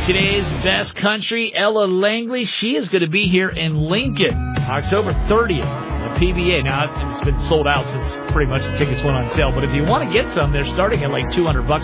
Today's best country, Ella Langley. She is going to be here in Lincoln, October 30th, at PBA. Now, it's been sold out since pretty much the tickets went on sale. But if you want to get some, they're starting at like $200